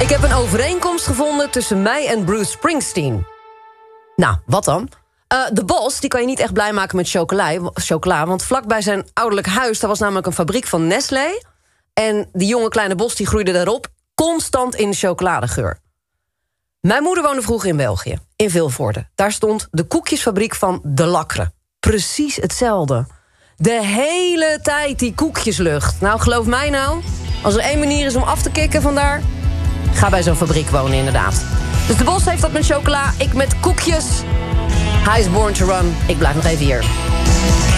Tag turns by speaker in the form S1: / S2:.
S1: Ik heb een overeenkomst gevonden tussen mij en Bruce Springsteen. Nou, wat dan? De Bos, die kan je niet echt blij maken met chocola... want vlakbij zijn ouderlijk huis... daar was namelijk een fabriek van Nestlé... en die jonge kleine Bos die groeide daarop... constant in de chocoladegeur. Mijn moeder woonde vroeger in België, in Vilvoorde. Daar stond de koekjesfabriek van De Lacre. Precies hetzelfde. De hele tijd die koekjeslucht. Nou, geloof mij nou, als er één manier is om af te kicken vandaar... ga bij zo'n fabriek wonen, inderdaad. Dus de Bos heeft dat met chocola, ik met koekjes. Hij is born to run. Ik blijf nog even hier.